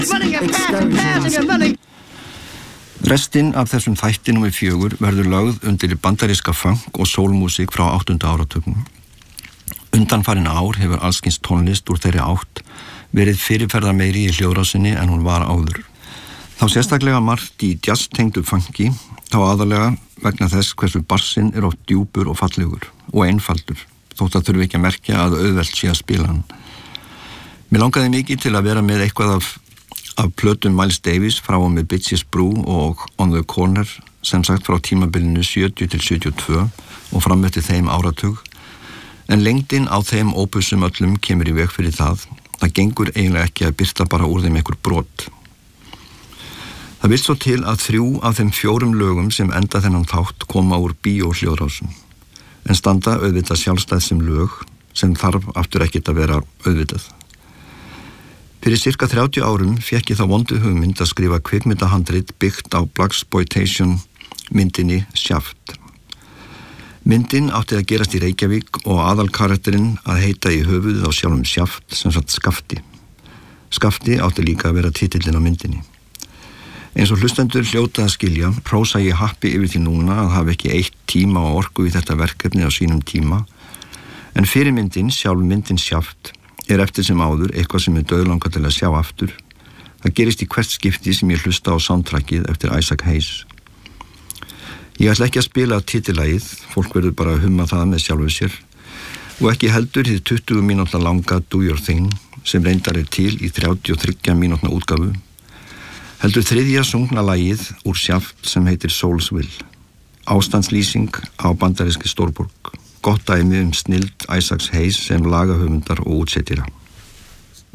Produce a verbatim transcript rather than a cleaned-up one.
Restinn af þessum þætti númer fjögur verður lögð undir bandaríska funk og soulmusík frá áttunda áratugnum. Undanfarin ár hefur allskins tónlist úr þeirri átt verið fyrirferðar meiri í hljóðrásinni en hún var áður. Þá sérstaklega margt í jazz-tengdu funki, þá aðalega vegna þess hversu bassinn er oft djúpur og fallegur og einfaldur, þótt að þurfi ekki að merkja að auðvelt sé að spila hann. Mér langaði mikið til að vera með eitthvað af, af plötum Miles Davis frá og með Bitches Brew og On the Corner, sem sagt frá tímabilinu sjötíu til sjötíu og tvö og fram eftir þeim áratug, en lengdin á þeim ópusum öllum kemur í veg fyrir það. Það gengur eiginlega ekki að birta bara úr þeim einhver brot. Það vill svo til að þrjú af þeim fjórum lögum sem enda þennan þátt koma úr bíóhljóðrásum, en standa auðvitað sjálfstæð sem lög sem þarf aftur ekkert að vera auðvitað. Fyrir cirka þrjátíu árum fékk ég þá vondu hugmynd að skrifa kvikmyndahandrit byggt á blaxploitation myndinni Shaft. Myndin átti að gerast í Reykjavík og aðalkarakterinn að heita í höfuðið á sjálfum Shaft, sem sagt Skafti. Skafti átti líka að vera titillinn á myndinni. Eins og hlustendur hljóta að skilja, prósa ég happi yfir því núna að hafa ekki eitt tíma og orku í þetta verkefni á sínum tíma, en fyrirmyndin, sjálf myndin Shaft, er eftir sem áður eitthvað sem er dauðlangað til að sjá aftur. Það gerist í hvert skipti sem ég hlusta á soundtrackið eftir Isaac Hayes. Ég ætla ekki að spila titillagið, fólk verður bara að humma það með sjálfu sér, og ekki heldur hið tuttugu mínútna langa Do Your Thing, sem reyndar er til í þrjátíu og þriggja mínútna útgáfu, heldur þriðja sungna lagið úr Shaft sem heitir Soul's Will. Ástandslýsing á bandarískri stórborg. Gott dæmi um snilld Isaacs Hayes sem lagahöfundar og útsetjara.